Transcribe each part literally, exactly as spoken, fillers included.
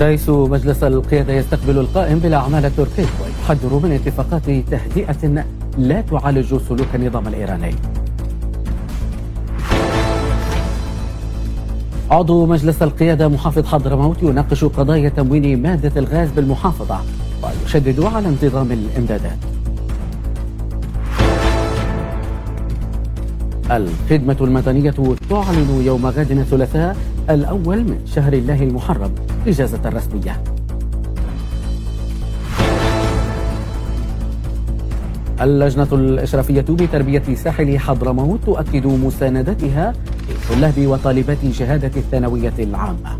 رئيس مجلس القيادة يستقبل القائم بالأعمال التركي ويحذر من اتفاقات تهدئة لا تعالج سلوك النظام الإيراني. عضو مجلس القيادة محافظ حضرموت يناقش قضايا تموين مادة الغاز بالمحافظة ويشدد على انتظام الإمدادات. الخدمة المدنية تعلن يوم غد الثلاثاء الأول من شهر الله المحرم إجازة رسمية. اللجنة الإشرافية بتربية ساحل حضرموت تؤكد مساندتها لطلاب وطالبات شهادة الثانوية العامة.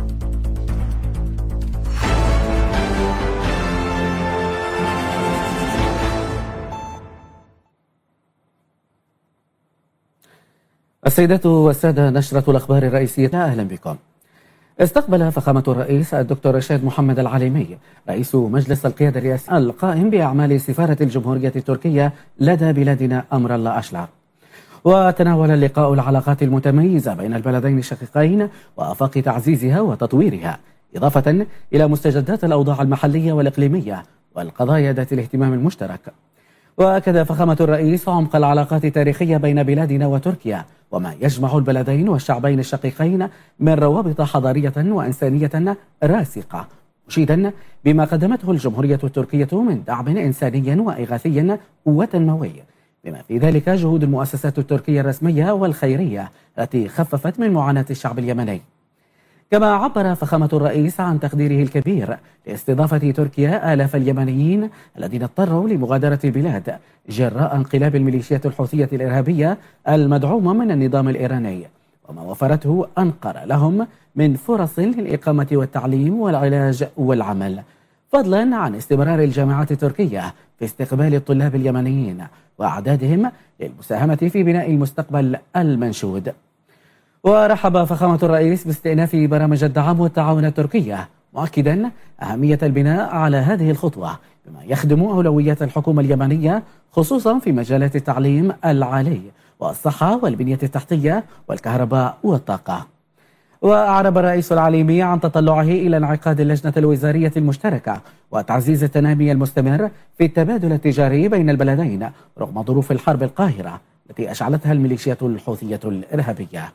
السيدات والسادة، نشرة الأخبار الرئيسية، أهلا بكم. استقبل فخامة الرئيس الدكتور رشاد محمد العليمي رئيس مجلس القيادة الرئاسي القائم بأعمال سفارة الجمهورية التركية لدى بلادنا أمر الله أشلر، وتناول اللقاء العلاقات المتميزة بين البلدين الشقيقين وآفاق تعزيزها وتطويرها، إضافة إلى مستجدات الأوضاع المحلية والإقليمية والقضايا ذات الاهتمام المشترك. وأكد فخامة الرئيس عمق العلاقات التاريخية بين بلادنا وتركيا وما يجمع البلدين والشعبين الشقيقين من روابط حضارية وإنسانية راسخة، مشيدا بما قدمته الجمهورية التركية من دعم إنساني وإغاثي وتنموي، بما في ذلك جهود المؤسسات التركية الرسمية والخيرية التي خففت من معاناة الشعب اليمني. كما عبر فخامة الرئيس عن تقديره الكبير لاستضافة تركيا آلاف اليمنيين الذين اضطروا لمغادرة البلاد جراء انقلاب الميليشيات الحوثية الإرهابية المدعومة من النظام الإيراني، وما وفرته أنقرة لهم من فرص للإقامة والتعليم والعلاج والعمل، فضلا عن استمرار الجامعات التركية في استقبال الطلاب اليمنيين وأعدادهم للمساهمة في بناء المستقبل المنشود. ورحب فخامة الرئيس باستئناف برامج الدعم والتعاون التركية، مؤكدا أهمية البناء على هذه الخطوة بما يخدم أولويات الحكومة اليمنية، خصوصا في مجالات التعليم العالي والصحة والبنية التحتية والكهرباء والطاقة. وأعرب الرئيس العليمي عن تطلعه إلى انعقاد اللجنة الوزارية المشتركة وتعزيز التنامي المستمر في التبادل التجاري بين البلدين رغم ظروف الحرب القاهرة التي أشعلتها الميليشيات الحوثية الإرهابية.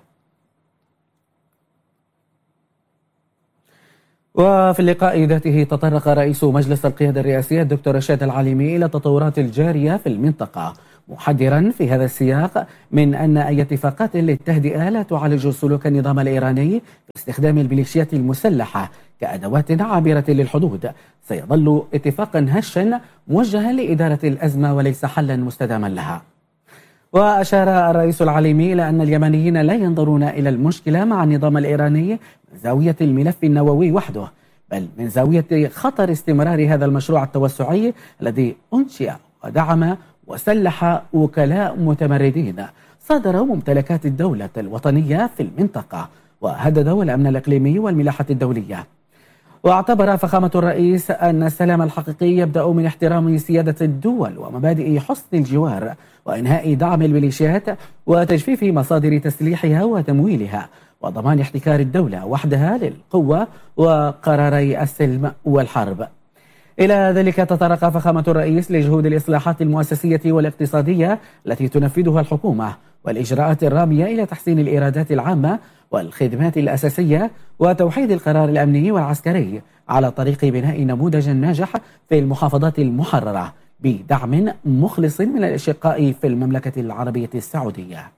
وفي اللقاء ذاته تطرق رئيس مجلس القيادة الرئاسي الدكتور رشاد العليمي إلى التطورات الجارية في المنطقة، محذرا في هذا السياق من أن أي اتفاقات للتهدئة لا تعالج سلوك النظام الإيراني في استخدام الميليشيات المسلحة كأدوات عابرة للحدود سيظل اتفاقا هشا موجها لإدارة الأزمة وليس حلا مستداما لها. وأشار الرئيس العليمي إلى أن اليمنيين لا ينظرون إلى المشكلة مع النظام الإيراني من زاوية الملف النووي وحده، بل من زاوية خطر استمرار هذا المشروع التوسعي الذي أنشئ ودعم وسلح وكلاء متمردين صادروا ممتلكات الدولة الوطنية في المنطقة وهددوا الأمن الإقليمي والملاحة الدولية. واعتبر فخامة الرئيس أن السلام الحقيقي يبدأ من احترام سيادة الدول ومبادئ حسن الجوار وإنهاء دعم الميليشيات وتجفيف مصادر تسليحها وتمويلها وضمان احتكار الدولة وحدها للقوة وقراري السلم والحرب. إلى ذلك تطرق فخامة الرئيس لجهود الإصلاحات المؤسسية والاقتصادية التي تنفذها الحكومة والإجراءات الرامية إلى تحسين الإيرادات العامة والخدمات الأساسية وتوحيد القرار الأمني والعسكري على طريق بناء نموذج ناجح في المحافظات المحررة بدعم مخلص من الأشقاء في المملكة العربية السعودية.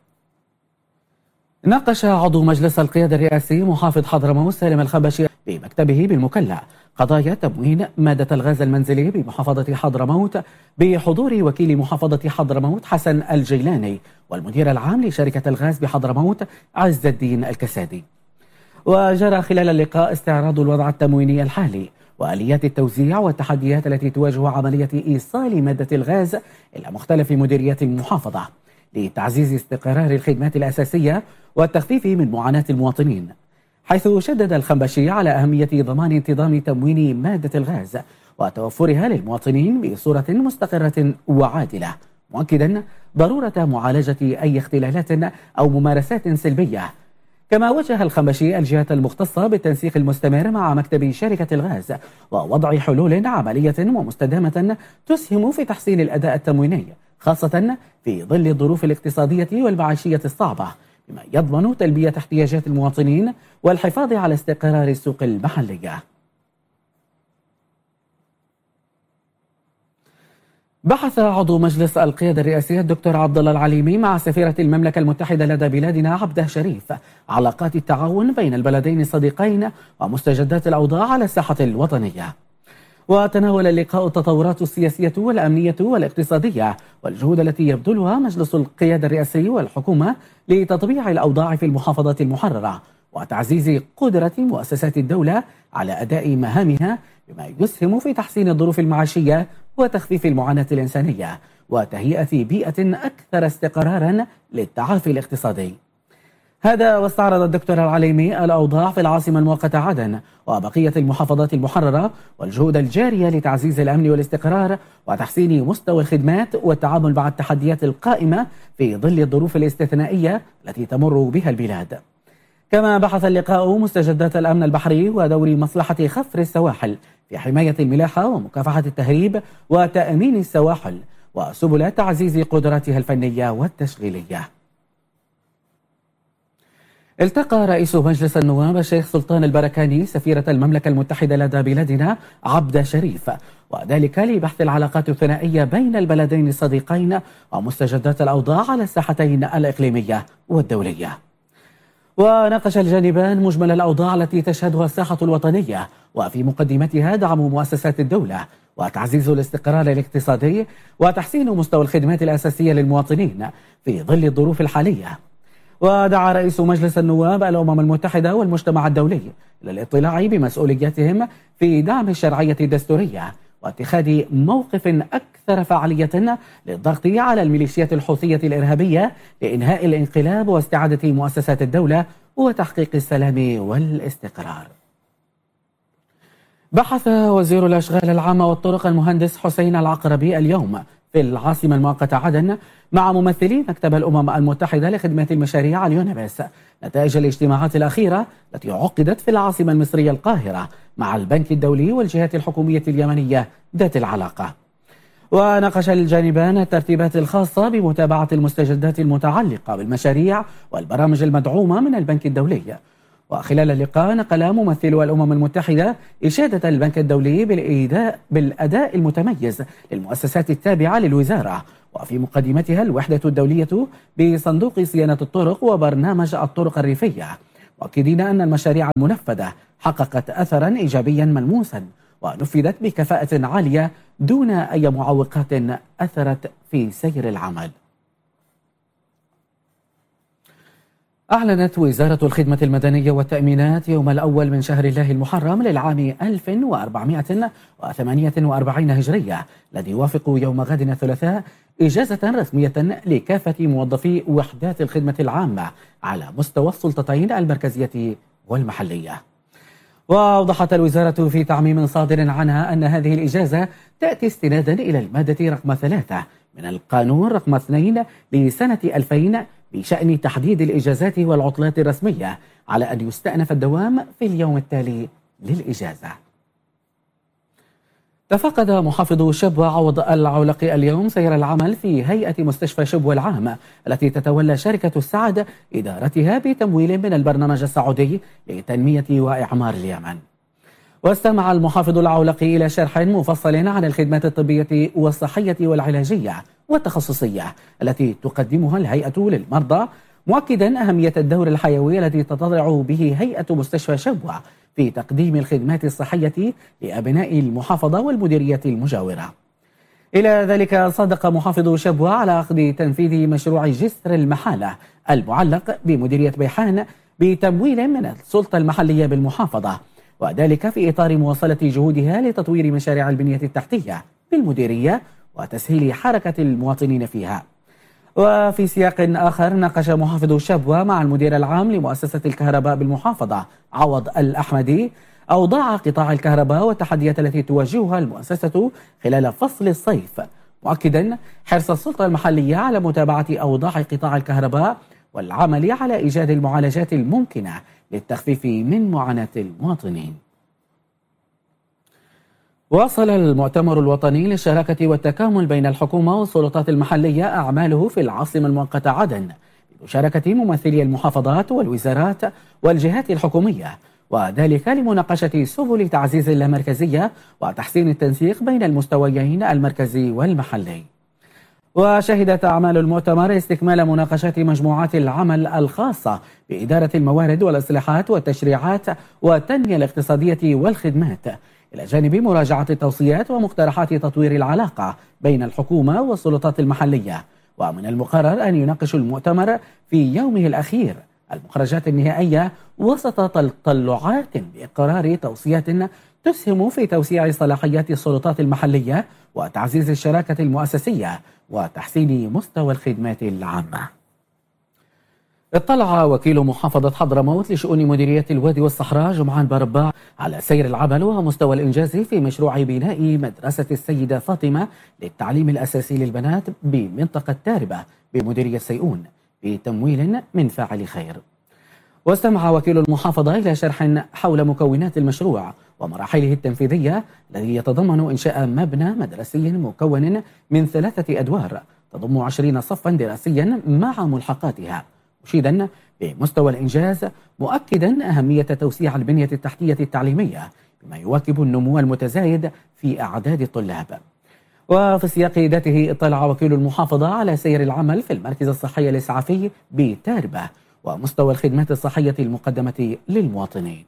ناقش عضو مجلس القيادة الرئاسي محافظ حضرموت سالم الخبشي بمكتبه بالمكلا قضايا تموين مادة الغاز المنزلي بمحافظة حضرموت بحضور وكيل محافظة حضرموت حسن الجيلاني والمدير العام لشركة الغاز بحضرموت عز الدين الكسادي. وجرى خلال اللقاء استعراض الوضع التمويني الحالي وآليات التوزيع والتحديات التي تواجه عملية إيصال مادة الغاز إلى مختلف مديريات المحافظة لتعزيز استقرار الخدمات الأساسية والتخفيف من معاناة المواطنين، حيث شدد الخنبشي على أهمية ضمان انتظام تموين مادة الغاز وتوفرها للمواطنين بصورة مستقرة وعادلة، مؤكدا ضرورة معالجة أي اختلالات أو ممارسات سلبية كما وجه الخمشي الجهات المختصة بالتنسيق المستمر مع مكتب شركة الغاز ووضع حلول عملية ومستدامة تسهم في تحسين الأداء التمويني، خاصة في ظل الظروف الاقتصادية والمعيشية الصعبة، بما يضمن تلبية احتياجات المواطنين والحفاظ على استقرار السوق المحلية. بحث عضو مجلس القيادة الرئاسية الدكتور عبد الله العليمي مع سفيرة المملكة المتحدة لدى بلادنا عبده شريف علاقات التعاون بين البلدين الصديقين ومستجدات الأوضاع على الساحة الوطنية. وتناول اللقاء التطورات السياسية والأمنية والاقتصادية والجهود التي يبذلها مجلس القيادة الرئاسي والحكومة لتطبيع الأوضاع في المحافظات المحررة وتعزيز قدرة مؤسسات الدولة على أداء مهامها، بما يسهم في تحسين الظروف المعيشية وتخفيف المعاناة الإنسانية وتهيئة بيئة أكثر استقرارا للتعافي الاقتصادي. هذا واستعرض الدكتور العليمي الأوضاع في العاصمة المؤقتة عدن وبقية المحافظات المحررة والجهود الجارية لتعزيز الأمن والاستقرار وتحسين مستوى الخدمات والتعامل مع التحديات القائمة في ظل الظروف الاستثنائية التي تمر بها البلاد. كما بحث اللقاء مستجدات الأمن البحري ودور مصلحة خفر السواحل في حماية الملاحة ومكافحة التهريب وتأمين السواحل وسبل تعزيز قدراتها الفنية والتشغيلية. التقى رئيس مجلس النواب الشيخ سلطان البركاني سفيرة المملكة المتحدة لدى بلادنا عبده شريف، وذلك لبحث العلاقات الثنائية بين البلدين الصديقين ومستجدات الأوضاع على الساحتين الإقليمية والدولية. وناقش الجانبان مجمل الأوضاع التي تشهدها الساحة الوطنية وفي مقدمتها دعم مؤسسات الدولة وتعزيز الاستقرار الاقتصادي وتحسين مستوى الخدمات الأساسية للمواطنين في ظل الظروف الحالية. ودعا رئيس مجلس النواب الأمم المتحدة والمجتمع الدولي إلى الاطلاع بمسؤولياتهم في دعم الشرعية الدستورية واتخاذ موقف أكثر فعالية للضغط على الميليشيات الحوثية الإرهابية لإنهاء الانقلاب واستعادة مؤسسات الدولة وتحقيق السلام والاستقرار. بحث وزير الأشغال العامة والطرق المهندس حسين العقربي اليوم في العاصمة المؤقتة عدن مع ممثلي مكتب الأمم المتحدة لخدمة المشاريع اليونبس نتائج الاجتماعات الأخيرة التي عقدت في العاصمة المصرية القاهرة مع البنك الدولي والجهات الحكومية اليمنية ذات العلاقة. وناقش الجانبان الترتيبات الخاصة بمتابعة المستجدات المتعلقة بالمشاريع والبرامج المدعومة من البنك الدولي. وخلال اللقاء نقل ممثلو الأمم المتحدة إشادة البنك الدولي بالإيداء بالأداء المتميز للمؤسسات التابعة للوزارة وفي مقدمتها الوحدة الدولية بصندوق صيانة الطرق وبرنامج الطرق الريفية، مؤكدين أن المشاريع المنفذة حققت أثرا إيجابيا ملموسا ونفذت بكفاءة عالية دون أي معوقات أثرت في سير العمل. أعلنت وزارة الخدمة المدنية والتأمينات يوم الأول من شهر الله المحرم للعام ألف وأربعمائة وثمانية وأربعين هجرية الذي يوافق يوم غد الثلاثاء إجازة رسمية لكافة موظفي وحدات الخدمة العامة على مستوى السلطتين المركزية والمحلية. وأوضحت الوزارة في تعميم صادر عنها أن هذه الإجازة تأتي استنادا إلى المادة رقم ثلاثة من القانون رقم اثنين لسنة ألفين بشأن تحديد الإجازات والعطلات الرسمية على أن يستأنف الدوام في اليوم التالي للإجازة. تفقد محافظ شبوة عوض العولقي اليوم سير العمل في هيئة مستشفى شبوة العام التي تتولى شركة السعد إدارتها بتمويل من البرنامج السعودي لتنمية وإعمار اليمن. واستمع المحافظ العولقي إلى شرح مفصل عن الخدمات الطبية والصحية والعلاجية والتخصصية التي تقدمها الهيئة للمرضى، مؤكدا أهمية الدور الحيوي الذي تتضرع به هيئة مستشفى شبوة في تقديم الخدمات الصحية لأبناء المحافظة والمديرية المجاورة. إلى ذلك صادق محافظ شبوة على عقد تنفيذ مشروع جسر المحالة المعلق بمديرية بيحان بتمويل من السلطة المحلية بالمحافظة، وذلك في إطار مواصلة جهودها لتطوير مشاريع البنية التحتية بالمديرية وتسهيل حركة المواطنين فيها. وفي سياق آخر ناقش محافظ شبوة مع المدير العام لمؤسسة الكهرباء بالمحافظة عوض الأحمدي أوضاع قطاع الكهرباء والتحديات التي تواجهها المؤسسة خلال فصل الصيف، مؤكدا حرص السلطة المحلية على متابعة أوضاع قطاع الكهرباء والعمل على إيجاد المعالجات الممكنة للتخفيف من معاناة المواطنين. واصل المؤتمر الوطني للشراكة والتكامل بين الحكومة والسلطات المحلية أعماله في العاصمة المؤقتة عدن بمشاركة ممثلي المحافظات والوزارات والجهات الحكومية، وذلك لمناقشة سبل تعزيز اللامركزية وتحسين التنسيق بين المستويين المركزي والمحلي. وشهدت أعمال المؤتمر استكمال مناقشات مجموعات العمل الخاصة بإدارة الموارد والإصلاحات والتشريعات والتنمية الاقتصادية والخدمات، إلى جانب مراجعة التوصيات ومقترحات تطوير العلاقة بين الحكومة والسلطات المحلية. ومن المقرر أن يناقش المؤتمر في يومه الأخير المخرجات النهائية وسط تطلعات بإقرار توصيات تسهم في توسيع صلاحيات السلطات المحلية وتعزيز الشراكة المؤسسية وتحسين مستوى الخدمات العامة. اطلع وكيل محافظة حضرموت لشؤون مديرية الوادي والصحراء جمعان برباع على سير العمل ومستوى الإنجاز في مشروع بناء مدرسة السيدة فاطمة للتعليم الأساسي للبنات بمنطقة تاربة بمديرية سيئون بتمويل من فاعل خير. واستمع وكيل المحافظة إلى شرح حول مكونات المشروع ومراحله التنفيذية الذي يتضمن إنشاء مبنى مدرسي مكون من ثلاثة أدوار تضم عشرين صفا دراسيا مع ملحقاتها، مشيدا بمستوى الإنجاز مؤكدا أهمية توسيع البنية التحتية التعليمية بما يواكب النمو المتزايد في أعداد الطلاب. وفي سياق ذاته اطلع وكيل المحافظة على سير العمل في المركز الصحي الإسعافي بتاربة ومستوى الخدمات الصحية المقدمة للمواطنين.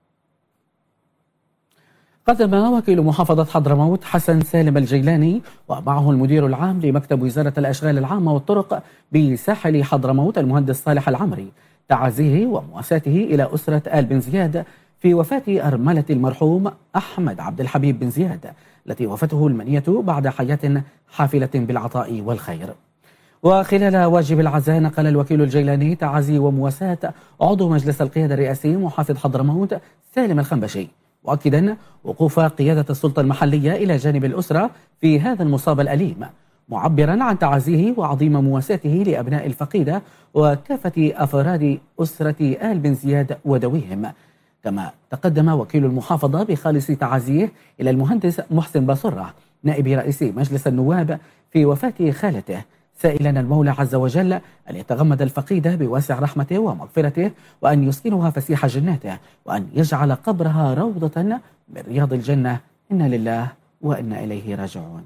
قدم وكيل محافظة حضرموت حسن سالم الجيلاني ومعه المدير العام لمكتب وزارة الأشغال العامة والطرق بساحل حضرموت المهندس صالح العمري تعازيه ومواساته إلى أسرة آل بن زياد في وفاة أرملة المرحوم أحمد عبد الحبيب بن زياد التي وفته المنية بعد حياة حافلة بالعطاء والخير. وخلال واجب العزاء نقل الوكيل الجيلاني تعازي ومواساة عضو مجلس القيادة الرئاسي محافظ حضرموت سالم الخنبشي، مؤكدا وقوف قيادة السلطة المحلية إلى جانب الأسرة في هذا المصاب الأليم، معبرا عن تعازيه وعظيم مواساته لأبناء الفقيدة وكافة أفراد أسرة آل بن زياد وذويهم. كما تقدم وكيل المحافظة بخالص تعازيه إلى المهندس محسن باصرة نائب رئيس مجلس النواب في وفاة خالته، سائلا المولى عز وجل أن يتغمد الفقيدة بواسع رحمته ومغفرته وأن يسكنها فسيح جناته وأن يجعل قبرها روضة من رياض الجنة. إنا لله وإنا إليه راجعون.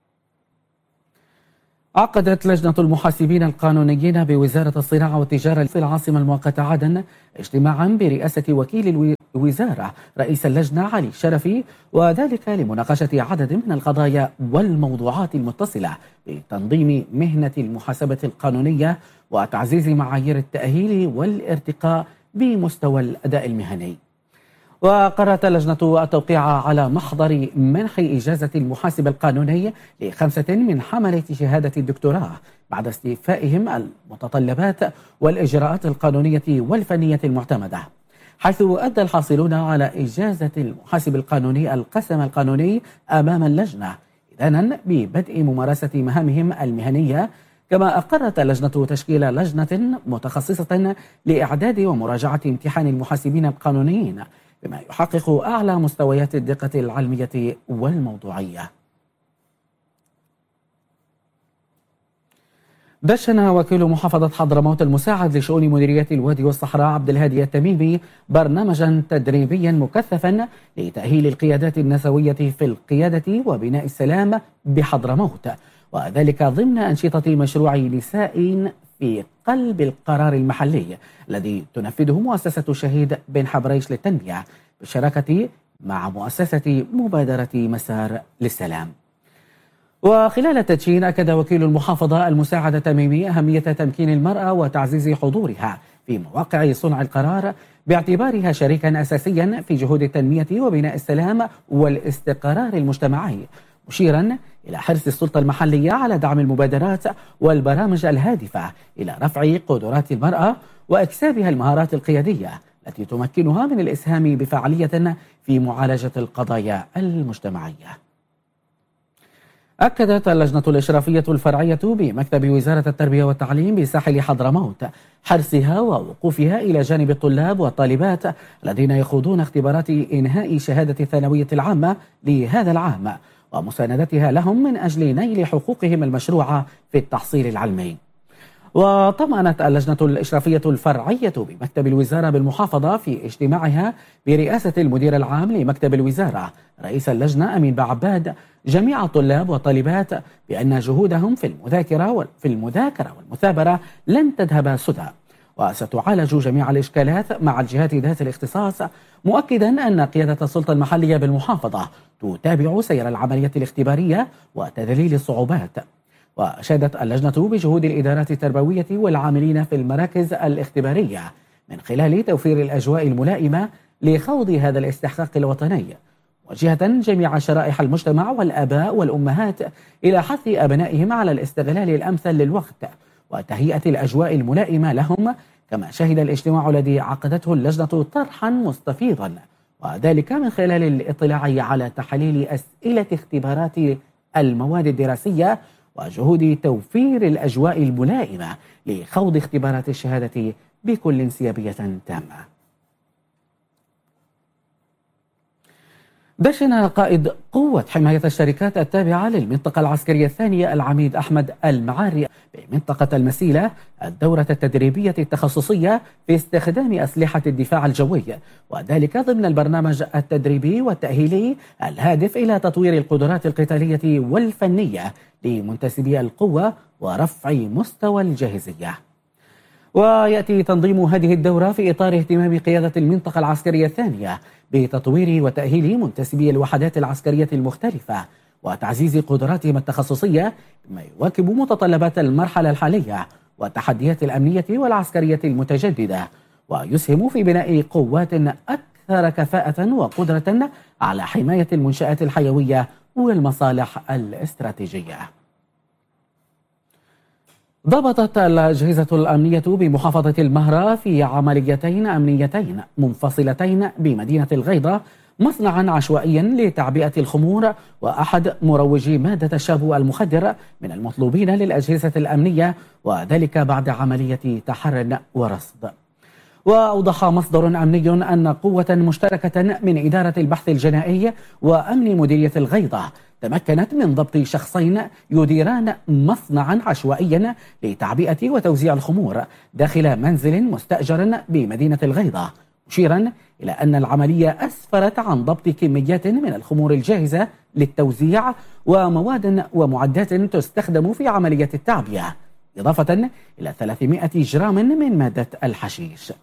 عقدت لجنة المحاسبين القانونيين بوزارة الصناعة والتجارة في العاصمة المؤقتة عدن اجتماعا برئاسة وكيل الوزارة رئيس اللجنة علي شرفي، وذلك لمناقشة عدد من القضايا والموضوعات المتصلة بتنظيم مهنة المحاسبة القانونية وتعزيز معايير التأهيل والارتقاء بمستوى الأداء المهني. وقررت اللجنة التوقيع على محضر منح إجازة المحاسب القانوني لخمسة من حملة شهادة الدكتوراه بعد استيفائهم المتطلبات والإجراءات القانونية والفنية المعتمدة، حيث أدى الحاصلون على إجازة المحاسب القانوني القسم القانوني أمام اللجنة إذانا ببدء ممارسة مهامهم المهنية. كما أقرت اللجنة تشكيل لجنة متخصصة لإعداد ومراجعة امتحان المحاسبين القانونيين بما يحقق أعلى مستويات الدقة العلمية والموضوعية. دشن وكيل محافظة حضرموت المساعد لشؤون مديرية الوادي والصحراء عبد الهادي التميمي برنامجا تدريبيا مكثفا لتأهيل القيادات النسوية في القيادة وبناء السلام بحضرموت، وذلك ضمن أنشطة مشروع نساء في قلب القرار المحلي الذي تنفذه مؤسسة شهيد بن حبريش للتنمية بالشراكة مع مؤسسة مبادرة مسار للسلام. وخلال التدشين أكد وكيل المحافظة المساعد التميمي أهمية تمكين المرأة وتعزيز حضورها في مواقع صنع القرار باعتبارها شريكا أساسيا في جهود التنمية وبناء السلام والاستقرار المجتمعي، مشيرا إلى حرص السلطة المحلية على دعم المبادرات والبرامج الهادفة إلى رفع قدرات المرأة وإكسابها المهارات القيادية التي تمكنها من الإسهام بفعالية في معالجة القضايا المجتمعية. أكدت اللجنة الإشرافية الفرعية بمكتب وزارة التربية والتعليم بساحل حضرموت حرصها ووقوفها إلى جانب الطلاب والطالبات الذين يخوضون اختبارات إنهاء شهادة الثانوية العامة لهذا العام، ومساندتها لهم من أجل نيل حقوقهم المشروعة في التحصيل العلمي. وطمأنت اللجنة الإشرافية الفرعية بمكتب الوزارة بالمحافظة في اجتماعها برئاسة المدير العام لمكتب الوزارة رئيس اللجنة أمين بعباد جميع الطلاب والطالبات بأن جهودهم في المذاكرة في المذاكرة والمثابرة لن تذهب سدى، وستعالج جميع الإشكالات مع الجهات ذات الاختصاص، مؤكدا أن قيادة السلطة المحلية بالمحافظة تتابع سير العملية الاختبارية وتذليل الصعوبات. وأشادت اللجنة بجهود الإدارات التربوية والعاملين في المراكز الاختبارية من خلال توفير الأجواء الملائمة لخوض هذا الاستحقاق الوطني، موجهة جميع شرائح المجتمع والآباء والأمهات إلى حث أبنائهم على الاستغلال الأمثل للوقت وتهيئة الأجواء الملائمة لهم. كما شهد الاجتماع الذي عقدته اللجنة طرحا مستفيضا، وذلك من خلال الاطلاع على تحليل أسئلة اختبارات المواد الدراسية وجهود توفير الأجواء الملائمة لخوض اختبارات الشهادة بكل انسيابية تامة. دشن قائد قوة حماية الشركات التابعة للمنطقة العسكرية الثانية العميد أحمد المعاري بمنطقة المسيلة الدورة التدريبية التخصصية في استخدام أسلحة الدفاع الجوي، وذلك ضمن البرنامج التدريبي والتأهيلي الهادف إلى تطوير القدرات القتالية والفنية لمنتسبي القوة ورفع مستوى الجاهزية. ويأتي تنظيم هذه الدورة في إطار اهتمام قيادة المنطقة العسكرية الثانية بتطوير وتأهيل منتسبي الوحدات العسكرية المختلفة وتعزيز قدراتهم التخصصية بما يواكب متطلبات المرحلة الحالية والتحديات الأمنية والعسكرية المتجددة، ويسهم في بناء قوات أكثر كفاءة وقدرة على حماية المنشآت الحيوية والمصالح الاستراتيجية. ضبطت الأجهزة الأمنية بمحافظة المهرة في عمليتين أمنيتين منفصلتين بمدينة الغيضة مصنعا عشوائيا لتعبئة الخمور وأحد مروجي مادة الشابو المخدر من المطلوبين للأجهزة الأمنية، وذلك بعد عملية تحرٍ ورصد. وأوضح مصدر أمني أن قوة مشتركة من إدارة البحث الجنائي وأمن مديرية الغيضة تمكنت من ضبط شخصين يديران مصنعا عشوائيا لتعبئة وتوزيع الخمور داخل منزل مستأجر بمدينة الغيضة، مشيرا إلى أن العملية أسفرت عن ضبط كميات من الخمور الجاهزة للتوزيع ومواد ومعدات تستخدم في عملية التعبئة، إضافة إلى ثلاثمائة جرام من مادة الحشيش.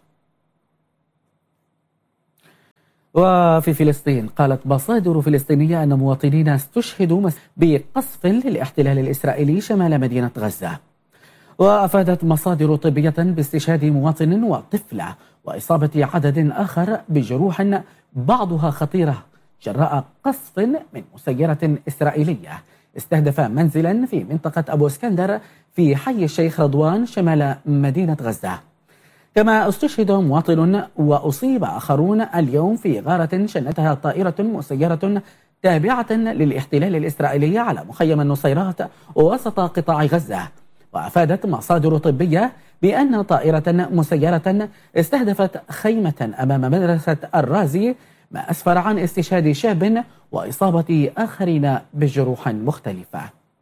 وفي فلسطين قالت مصادر فلسطينية أن مواطنين استشهدوا بقصف للاحتلال الإسرائيلي شمال مدينة غزة. وأفادت مصادر طبية باستشهاد مواطن وطفلة وإصابة عدد آخر بجروح بعضها خطيرة جراء قصف من مسيرة إسرائيلية استهدف منزلا في منطقة أبو اسكندر في حي الشيخ رضوان شمال مدينة غزة. كما استشهد مواطن وأصيب آخرون اليوم في غارة شنتها طائرة مسيرة تابعة للاحتلال الإسرائيلي على مخيم النصيرات وسط قطاع غزة. وأفادت مصادر طبية بأن طائرة مسيرة استهدفت خيمة أمام مدرسة الرازي، ما أسفر عن استشهاد شاب وإصابة آخرين بجروح مختلفة.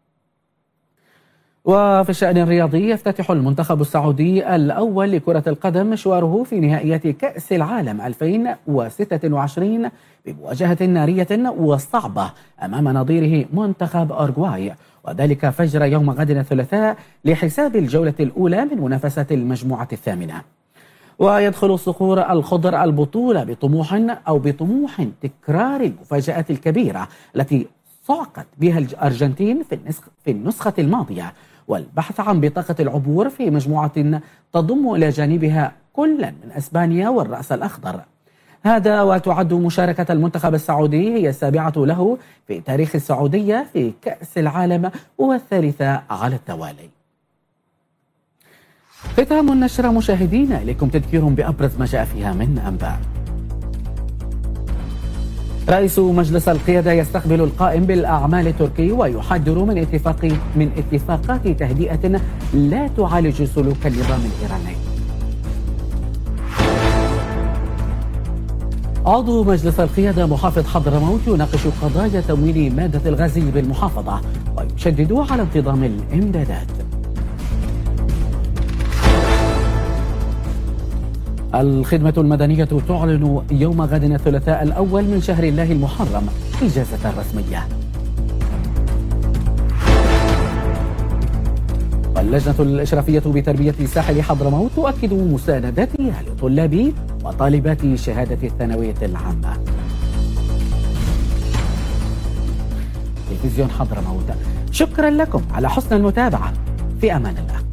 وفي الشأن الرياضي يفتتح المنتخب السعودي الأول لكرة القدم مشواره في نهائيات كأس العالم ألفين وستة وعشرين بمواجهة نارية وصعبة أمام نظيره منتخب أورغواي، وذلك فجر يوم غد الثلاثاء لحساب الجولة الأولى من منافسة المجموعة الثامنة. ويدخل الصقور الخضر البطولة بطموح أو بطموح تكرار المفاجآت الكبيرة التي صعقت بها الأرجنتين في النسخة الماضية، والبحث عن بطاقة العبور في مجموعة تضم إلى جانبها كلا من أسبانيا والرأس الأخضر. هذا وتعد مشاركة المنتخب السعودي هي السابعة له في تاريخ السعودية في كأس العالم والثالثة على التوالي. ختام النشرة مشاهدينا، إليكم تذكير بأبرز ما جاء فيها من أنباء. رئيس مجلس القيادة يستقبل القائم بالأعمال التركي ويحذر من اتفاق من اتفاقات تهدئة لا تعالج سلوك النظام الإيراني. عضو مجلس القيادة محافظ حضرموت يناقش قضايا تمويل مادة الغاز بالمحافظة ويشدد على انتظام الإمدادات. الخدمة المدنية تعلن يوم غد الثلاثاء الأول من شهر الله المحرم إجازة رسمية. واللجنة الإشرافية بتربية ساحل حضرموت تؤكد مساندتها لطلاب وطالبات شهادة الثانوية العامة. تلفزيون حضرموت، شكرا لكم على حسن المتابعة، في أمان الله.